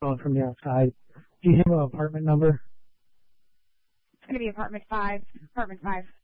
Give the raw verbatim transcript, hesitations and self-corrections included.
phone from the outside. Do you have an apartment number? It's going to be apartment five. Apartment five.